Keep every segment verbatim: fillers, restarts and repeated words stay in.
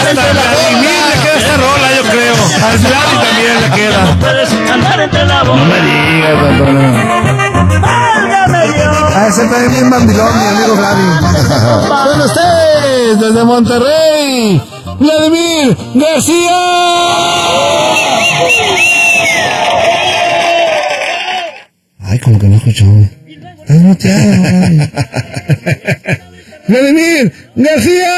Hasta a Vladimir le queda esta rola, yo creo. A Vladi también le queda. No me digas, Antonio. Ah, ese también bien mandilón, mi amigo Vladi. Con ustedes, desde Monterrey, Vladimir García. Ay, como que no escuchó. Estás muteado, Vladimir García.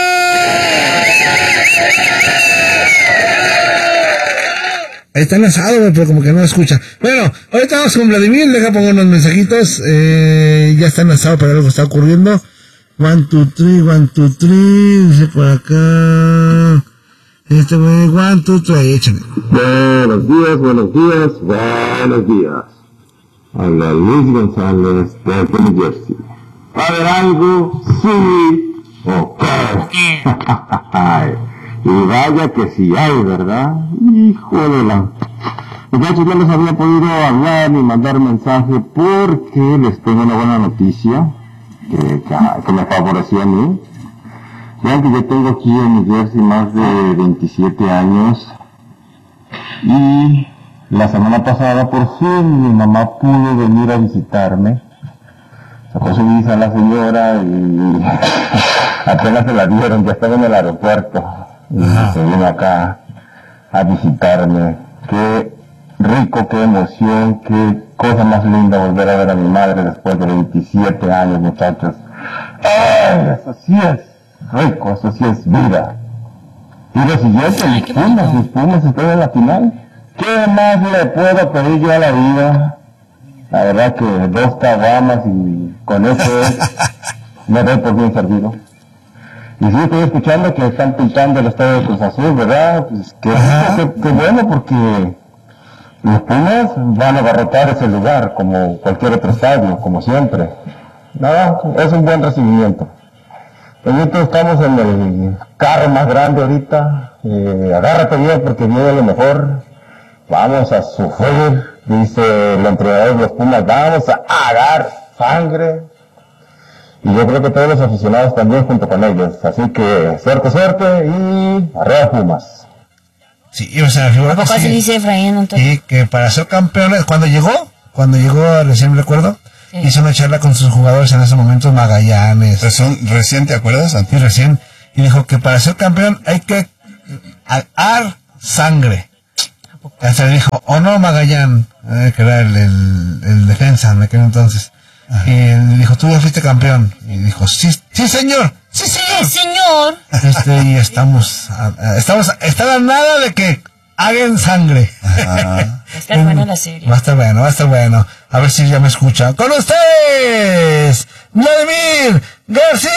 Ahí está enlazado, güey, pero como que no escucha. Bueno, ahorita vamos con Vladimir, deja pongo unos mensajitos. Eh, ya está enlazado para algo que está ocurriendo. One, two, three, one, two, three. Dice por acá. Este güey, one, two, three, échale. Buenos días, buenos días, buenos días. Habla Luis González desde New Jersey. ¿Va a haber algo? Sí. Ok. Y vaya que sí hay, ¿verdad? Hijo de la... Muchachos, no les había podido hablar ni mandar mensaje porque les tengo una buena noticia que, que, que me favoreció a mí. Vean que yo tengo aquí en New Jersey más de veintisiete años y la semana pasada por fin mi mamá pudo venir a visitarme. Sacó su visa a la señora y apenas se la dieron, ya estaba en el aeropuerto y se vino acá a visitarme. Qué rico, qué emoción, qué cosa más linda volver a ver a mi madre después de veintisiete años, muchachos. ¡Ay, eso sí es rico, eso sí es vida! Y lo siguiente, mis Pumas, mis Pumas están en la final. ¿Qué más le puedo pedir yo a la vida? La verdad que dos caguamas y con eso me doy por bien servido. Y sí, estoy escuchando que están pintando el estadio de Cruz Azul, ¿verdad? Pues qué, qué, qué bueno, porque los Pumas van a abarrotar ese lugar como cualquier otro estadio, como siempre. Nada, es un buen recibimiento. Nosotros estamos en el carro más grande ahorita. Eh, agárrate bien porque viene lo mejor. Vamos a sufrir, dice el entrenador de los Pumas, vamos a agarrar sangre. Y yo creo que todos los aficionados también junto con ellos. Así que suerte, suerte y arriba Pumas. Sí, o sea, figura que sí. Dice Efraín, entonces. Sí, que para ser campeones, cuando llegó, cuando llegó, recién me recuerdo, sí. Hizo una charla con sus jugadores en ese momento, Magallanes. Recién, recién ¿te acuerdas? Sí, recién. Y dijo que para ser campeón hay que dar sangre. Hasta le dijo, o no Magallán, eh, que era el, el, el defensa en aquel entonces. Ajá. Y le dijo, tú ya fuiste campeón. Y dijo, sí, sí señor, sí señor. Sí señor. Este, y estamos, a, a, estamos, está a nada de que hagan sangre. Va a estar buena la serie. Va a estar bueno, va a estar bueno. A ver si ya me escucha. Con ustedes, Vladimir García.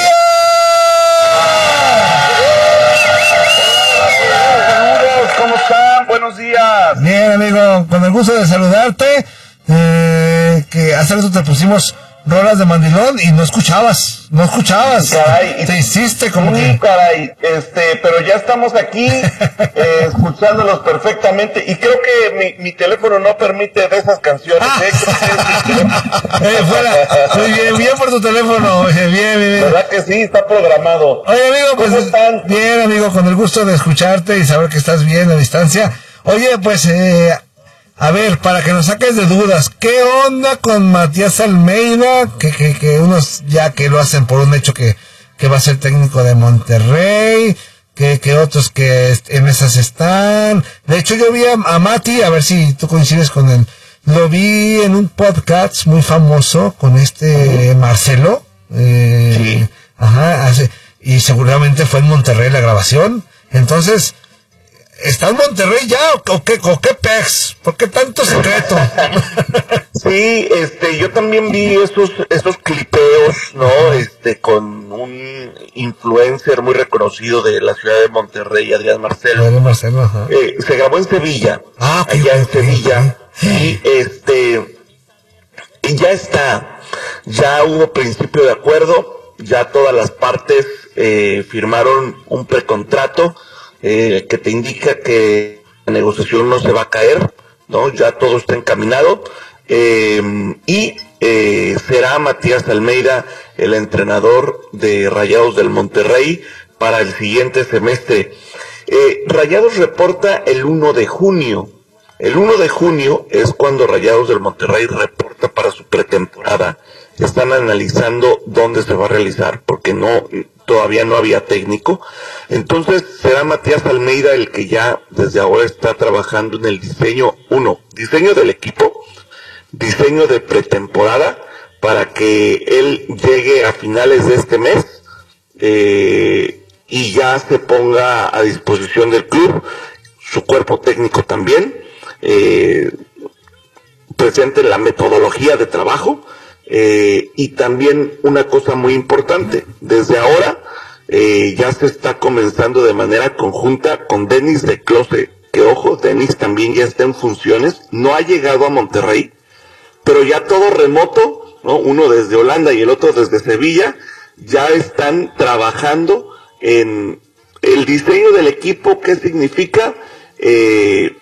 ¿Cómo están? Buenos días. Bien, amigo, con el gusto de saludarte. Eh, que hace rato te pusimos rolas de mandilón y no escuchabas, no escuchabas. Caray, te hiciste como sí, que... caray, este, pero ya estamos aquí eh, escuchándolos perfectamente y creo que mi, mi teléfono no permite de esas canciones. Ah. ¿eh? Creo que es mi eh, fuera. Muy bien, bien por tu teléfono. Bien, bien, bien. ¿Verdad que sí? Está programado. Oye, amigo, pues ¿cómo están? Bien, amigo, con el gusto de escucharte y saber que estás bien a distancia. Oye, pues, eh... a ver, para que nos saques de dudas, ¿qué onda con Matías Almeida? Que, que, que unos ya que lo hacen por un hecho que, que va a ser técnico de Monterrey, que, que otros que en esas están. De hecho, yo vi a, a Mati, a ver si tú coincides con él. Lo vi en un podcast muy famoso con este uh-huh. Marcelo. Eh, sí. Ajá, hace, y seguramente fue en Monterrey la grabación. Entonces... ¿está en Monterrey ya o qué, o qué pex? ¿Por qué tanto secreto? Sí, este, yo también vi esos, esos clipeos, ¿no? Este, con un influencer muy reconocido de la ciudad de Monterrey, Adrián Marcelo. Adrián Marcelo, ajá. Eh, se grabó en Sevilla, ah, allá okay, en Sevilla, okay. y este, y ya está, ya hubo principio de acuerdo, ya todas las partes eh, firmaron un precontrato, Eh, que te indica que la negociación no se va a caer, ¿no? Ya todo está encaminado, eh, y eh, será Matías Almeida el entrenador de Rayados del Monterrey para el siguiente semestre. Eh, Rayados reporta el uno de junio. El uno de junio es cuando Rayados del Monterrey reporta para su pretemporada. Están analizando dónde se va a realizar, porque no todavía no había técnico. Entonces será Matías Almeida el que ya desde ahora está trabajando en el diseño, uno, diseño del equipo, diseño de pretemporada, para que él llegue a finales de este mes eh, y ya se ponga a disposición del club, su cuerpo técnico también, eh, presente la metodología de trabajo. Eh, y también una cosa muy importante, desde ahora eh, ya se está comenzando de manera conjunta con Denis de Close, que ojo, Denis también ya está en funciones, no ha llegado a Monterrey, pero ya todo remoto, ¿no? Uno desde Holanda y el otro desde Sevilla, ya están trabajando en el diseño del equipo. ¿Qué significa? Eh,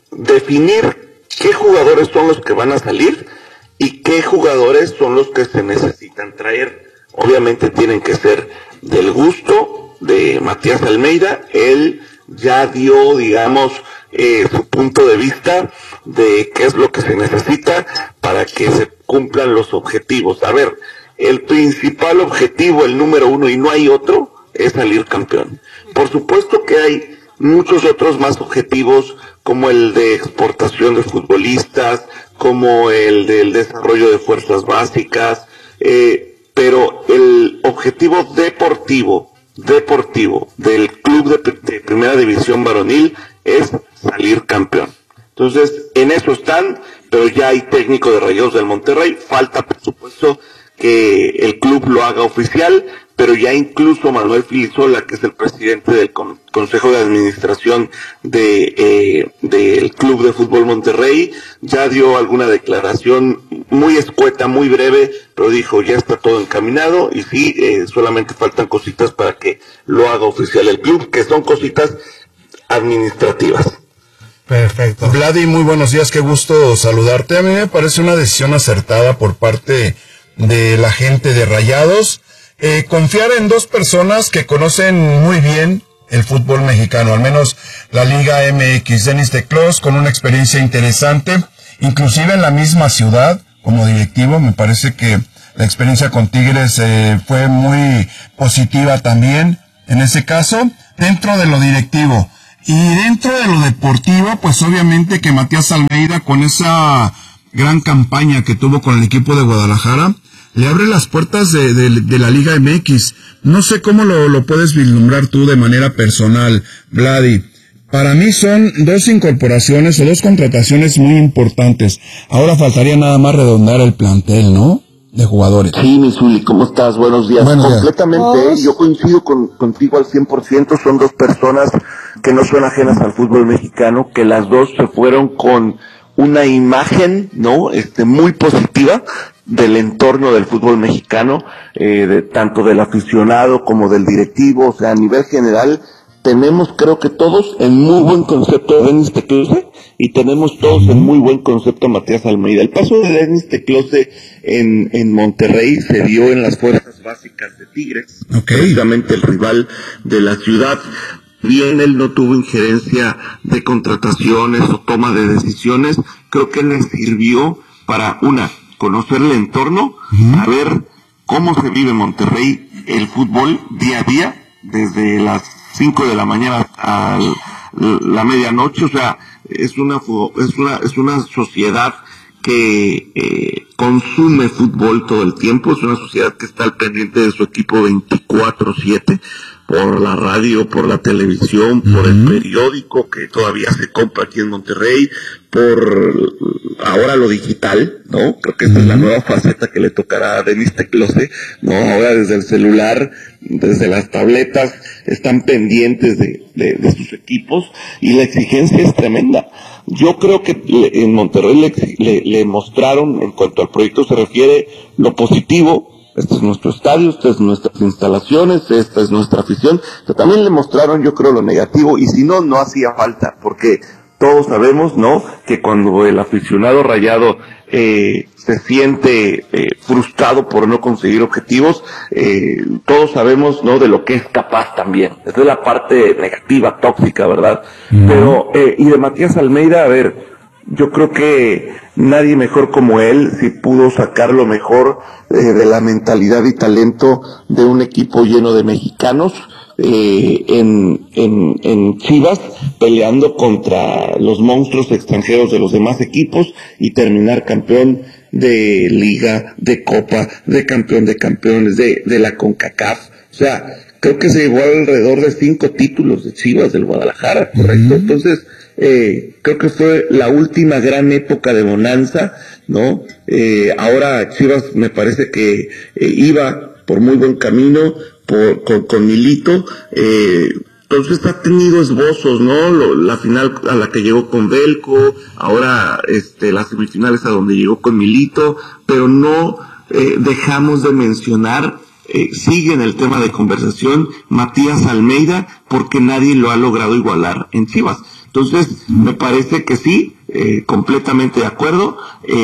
definir qué jugadores son los que van a salir y qué jugadores son los que se necesitan traer. Obviamente tienen que ser del gusto de Matías Almeida. Él ya dio, digamos, eh, su punto de vista de qué es lo que se necesita para que se cumplan los objetivos. A ver, el principal objetivo, el número uno, y no hay otro, es salir campeón. Por supuesto que hay muchos otros más objetivos, como el de exportación de futbolistas, como el del desarrollo de fuerzas básicas, eh, pero el objetivo deportivo, deportivo del club de, de primera división varonil es salir campeón. Entonces, en eso están, pero ya hay técnico de Rayados del Monterrey. Falta, por supuesto, que el club lo haga oficial, pero ya incluso Manuel Filisola, que es el presidente del con, Consejo de Administración de eh, del Club de Fútbol Monterrey, ya dio alguna declaración muy escueta, muy breve, pero dijo, ya está todo encaminado, y sí, eh, solamente faltan cositas para que lo haga oficial el club, que son cositas administrativas. Perfecto. Vladi, muy buenos días, qué gusto saludarte. A mí me parece una decisión acertada por parte de la gente de Rayados. Eh, confiar en dos personas que conocen muy bien el fútbol mexicano, al menos la Liga M X. Denis de Close, con una experiencia interesante, inclusive en la misma ciudad, como directivo. Me parece que la experiencia con Tigres eh, fue muy positiva también, en ese caso, dentro de lo directivo. Y dentro de lo deportivo, pues obviamente que Matías Almeida, con esa gran campaña que tuvo con el equipo de Guadalajara, le abre las puertas de, de, de la Liga M X. No sé cómo lo, lo puedes vislumbrar tú de manera personal, Vladi. Para mí son dos incorporaciones o dos contrataciones muy importantes. Ahora faltaría nada más redondar el plantel, ¿no? De jugadores. Sí, Misuli, ¿cómo estás? Buenos días. Buenos días. Completamente, ¿eh? Yo coincido con, contigo al cien por ciento. Son dos personas que no son ajenas al fútbol mexicano, que las dos se fueron con una imagen, ¿no? Este, muy positiva del entorno del fútbol mexicano, eh, de, tanto del aficionado como del directivo. O sea, a nivel general, tenemos, creo que todos, en muy buen concepto a Denis de Close, y tenemos todos en muy buen concepto a Matías Almeida. El paso de Denis de Close en, en Monterrey se dio en las fuerzas básicas de Tigres, okay, precisamente el rival de la ciudad. Bien, él no tuvo injerencia de contrataciones o toma de decisiones. Creo que le sirvió para, una, conocer el entorno, uh-huh, a ver cómo se vive en Monterrey el fútbol día a día, desde las cinco de la mañana a la medianoche. O sea, es una es una es una sociedad que eh, consume fútbol todo el tiempo. Es una sociedad que está al pendiente de su equipo veinticuatro siete, por la radio, por la televisión, por uh-huh, el periódico que todavía se compra aquí en Monterrey, por ahora lo digital, ¿no? Creo que esta uh-huh, es la nueva faceta que le tocará a Denis de Close, ¿no? Ahora desde el celular, desde las tabletas, están pendientes de, de, de sus equipos, y la exigencia es tremenda. Yo creo que le, en Monterrey le, le, le mostraron, en cuanto al proyecto se refiere, lo positivo. Este es nuestro estadio, estas es nuestras instalaciones, esta es nuestra afición, pero también le mostraron, yo creo, lo negativo, y si no, no hacía falta, porque todos sabemos, ¿no?, que cuando el aficionado rayado eh, se siente eh, frustrado por no conseguir objetivos, eh, todos sabemos, ¿no?, de lo que es capaz también. Esa es la parte negativa, tóxica, ¿verdad? Mm. Pero, eh, y de Matías Almeida, a ver, yo creo que nadie mejor como él, si pudo sacar lo mejor eh, de la mentalidad y talento de un equipo lleno de mexicanos, eh, en, en, en Chivas, peleando contra los monstruos extranjeros de los demás equipos y terminar campeón de Liga, de Copa, de campeón de campeones, de, de la CONCACAF. O sea, creo que se llevó alrededor de cinco títulos de Chivas del Guadalajara, ¿correcto? Uh-huh. Entonces, eh, creo que fue la última gran época de bonanza, ¿no? Eh, ahora Chivas me parece que eh, iba por muy buen camino, por, con, con Milito, eh, entonces ha tenido esbozos, ¿no? Lo, la final a la que llegó con Belko, ahora este, las semifinales a donde llegó con Milito, pero no eh, dejamos de mencionar, eh, sigue en el tema de conversación, Matías Almeida, porque nadie lo ha logrado igualar en Chivas. Entonces, me parece que sí, eh, completamente de acuerdo,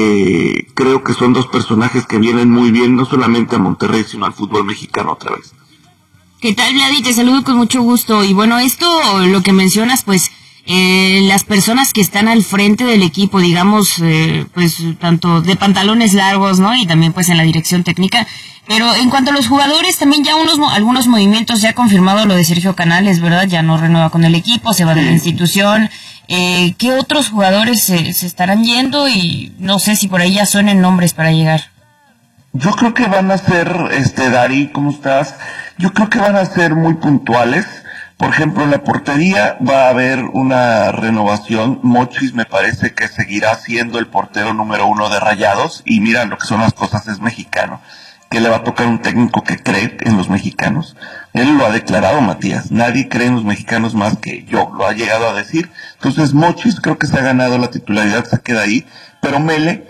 eh, creo que son dos personajes que vienen muy bien, no solamente a Monterrey, sino al fútbol mexicano otra vez. ¿Qué tal, Vladi? Te saludo con mucho gusto. Y bueno, esto, lo que mencionas, pues, eh, las personas que están al frente del equipo, digamos, eh, pues, tanto de pantalones largos, ¿no? Y también, pues, en la dirección técnica. Pero en cuanto a los jugadores, también ya unos, algunos movimientos, ya ha confirmado lo de Sergio Canales, ¿verdad? Ya no renueva con el equipo, se va de la institución. Eh, ¿qué otros jugadores se, se estarán yendo? Y no sé si por ahí ya suenen nombres para llegar. Yo creo que van a ser, este, Dari, ¿cómo estás? Yo creo que van a ser muy puntuales. Por ejemplo, en la portería va a haber una renovación. Mochis me parece que seguirá siendo el portero número uno de Rayados. Y mira, lo que son las cosas, es mexicano. Que le va a tocar un técnico que cree en los mexicanos. Él lo ha declarado, Matías. Nadie cree en los mexicanos más que yo. Lo ha llegado a decir. Entonces, Mochis creo que se ha ganado la titularidad, se queda ahí. Pero Mele,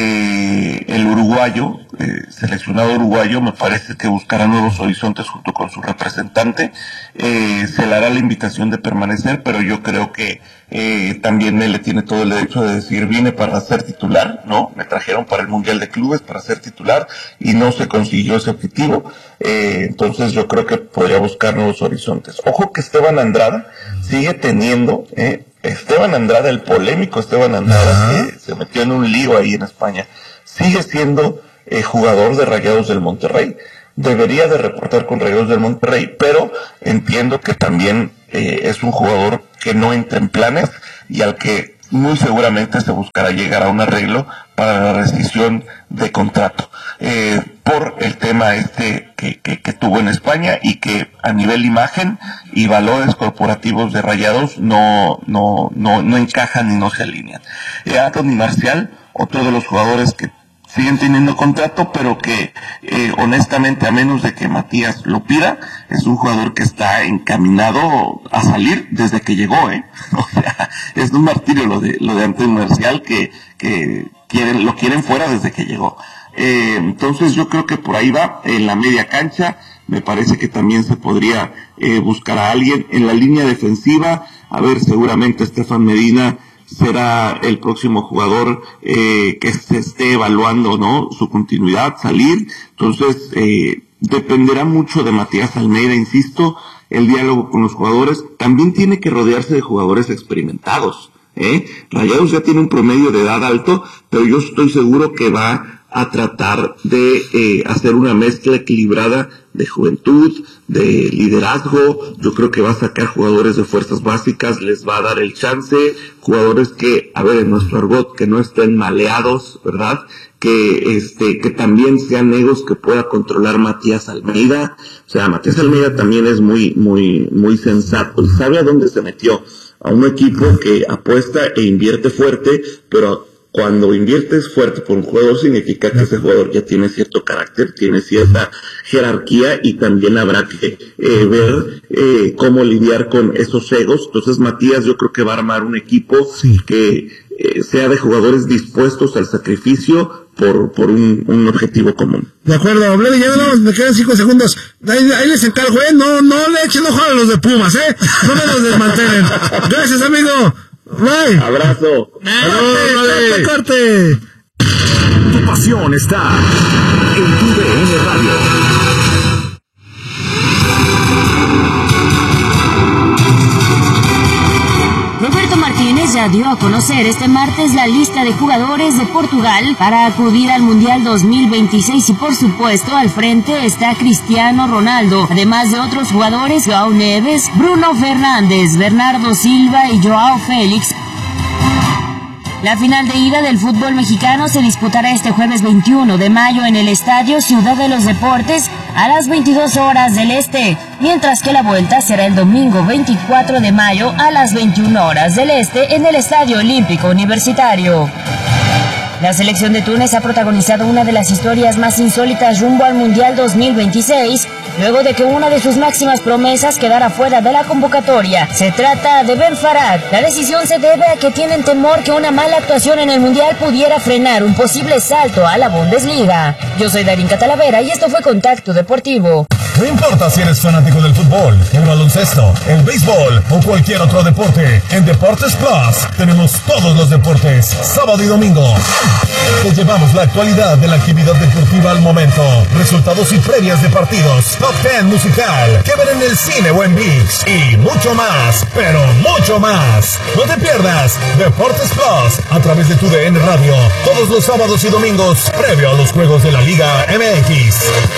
eh, el uruguayo, eh, seleccionado uruguayo, me parece que buscará nuevos horizontes junto con su representante. Eh, se le hará la invitación de permanecer, pero yo creo que eh, también Mele tiene todo el derecho de decir, vine para ser titular, ¿no? Me trajeron para el Mundial de Clubes para ser titular y no se consiguió ese objetivo. Eh, entonces yo creo que podría buscar nuevos horizontes. Ojo que Esteban Andrada sigue teniendo, eh, Esteban Andrada, el polémico Esteban Andrada, que se metió en un lío ahí en España, sigue siendo eh, jugador de Rayados del Monterrey. Debería de reportar con Rayados del Monterrey, pero entiendo que también eh, es un jugador que no entra en planes y al que muy seguramente se buscará llegar a un arreglo para la rescisión de contrato, eh, por el tema este que, que, que tuvo en España y que a nivel imagen y valores corporativos de Rayados no, no, no, no encajan y no se alinean. Eh, Anthony Marcial, otro de los jugadores que siguen teniendo contrato, pero que eh, honestamente, a menos de que Matías lo pida, es un jugador que está encaminado a salir desde que llegó, ¿eh? O sea, es un martirio lo de lo de Antonio Marcial, que que quieren lo quieren fuera desde que llegó. Eh, entonces yo creo que por ahí va. En la media cancha me parece que también se podría eh, buscar a alguien en la línea defensiva. A ver, seguramente Estefan Medina será el próximo jugador eh, que se esté evaluando, ¿no?, su continuidad, salir. Entonces, eh, dependerá mucho de Matías Almeida, insisto, el diálogo con los jugadores. También tiene que rodearse de jugadores experimentados, ¿eh? Rayados ya tiene un promedio de edad alto, pero yo estoy seguro que va a tratar de eh, hacer una mezcla equilibrada de juventud, de liderazgo. Yo creo que va a sacar jugadores de fuerzas básicas, les va a dar el chance, jugadores que, a ver, en nuestro argot, que no estén maleados, ¿verdad? Que este, que también sean egos que pueda controlar Matías Almeida. O sea, Matías Almeida también es muy, muy, muy sensato, sabe a dónde se metió, a un equipo que apuesta e invierte fuerte, pero cuando inviertes fuerte por un jugador significa que ese jugador ya tiene cierto carácter, tiene cierta jerarquía y también habrá que eh, ver eh, cómo lidiar con esos egos. Entonces Matías yo creo que va a armar un equipo sí. que eh, sea de jugadores dispuestos al sacrificio por por un, un objetivo común. De acuerdo, Bledy, ya no, me quedan cinco segundos. Ahí, ahí les encargo, ¿eh? No, no le echen ojo a los de Pumas, ¿eh? No me los desmantelen. Gracias, amigo. Bye. Abrazo. ¡Corte! ¡Corte! Tu pasión está en tu D N Radio. Roberto Martínez ya dio a conocer este martes la lista de jugadores de Portugal para acudir al Mundial dos mil veintiséis y por supuesto al frente está Cristiano Ronaldo, además de otros jugadores Joao Neves, Bruno Fernández, Bernardo Silva y Joao Félix. La final de ida del fútbol mexicano se disputará este jueves veintiuno de mayo en el Estadio Ciudad de los Deportes a las veintidós horas del Este, mientras que la vuelta será el domingo veinticuatro de mayo a las veintiuna horas del Este en el Estadio Olímpico Universitario. La selección de Túnez ha protagonizado una de las historias más insólitas rumbo al Mundial dos mil veintiséis, luego de que una de sus máximas promesas quedara fuera de la convocatoria. Se trata de Ben Farad. La decisión se debe a que tienen temor que una mala actuación en el Mundial pudiera frenar un posible salto a la Bundesliga. Yo soy Darín Catalavera y esto fue Contacto Deportivo. No importa si eres fanático del fútbol, el baloncesto, el béisbol o cualquier otro deporte, en Deportes Plus tenemos todos los deportes, sábado y domingo. Te llevamos la actualidad de la actividad deportiva al momento, resultados y previas de partidos, top diez musical, que ver en el cine o en ViX y mucho más, pero mucho más. No te pierdas Deportes Plus a través de tu D N Radio, todos los sábados y domingos, previo a los juegos de la Liga M X.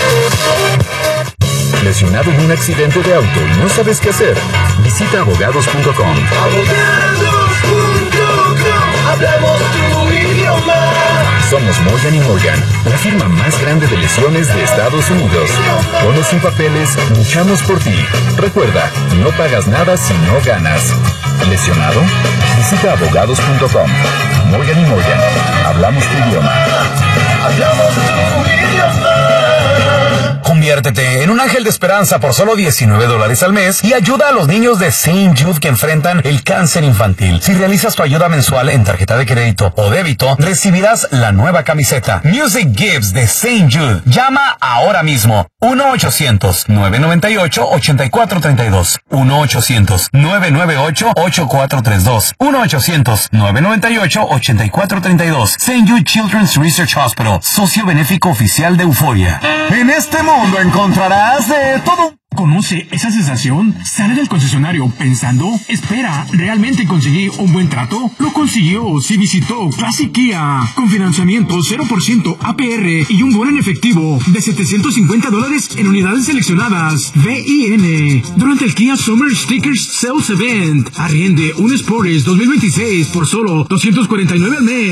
¿Lesionado en un accidente de auto y no sabes qué hacer? Visita abogados punto com. abogados punto com. Hablamos tu idioma. Somos Morgan y Morgan, la firma más grande de lesiones de Estados Unidos. Con o sin papeles, luchamos por ti. Recuerda, no pagas nada si no ganas. ¿Lesionado? Visita abogados punto com. Morgan y Morgan, hablamos tu idioma. Hablamos tu idioma. Conviértete en un ángel de esperanza por solo diecinueve dólares al mes y ayuda a los niños de Saint Jude que enfrentan el cáncer infantil. Si realizas tu ayuda mensual en tarjeta de crédito o débito, recibirás la nueva camiseta Music Gives de Saint Jude. Llama ahora mismo. uno ochocientos, nueve nueve ocho, ocho cuatro tres dos. uno ochocientos, nueve nueve ocho, ocho cuatro tres dos. uno ochocientos, nueve nueve ocho, ocho cuatro tres dos. Saint Jude Children's Research Hospital, socio benéfico oficial de Euforia. En este mundo encontrarás de todo. ¿Conoce esa sensación? Sale del concesionario pensando, espera, ¿realmente conseguí un buen trato? Lo consiguió si visitó Classic Kia, con financiamiento cero por ciento A P R y un bono en efectivo de setecientos cincuenta dólares en unidades seleccionadas. V I N. Durante el Kia Summer Stickers Sales Event, arriende un Sportage dos mil veintiséis por solo doscientos cuarenta y nueve al mes.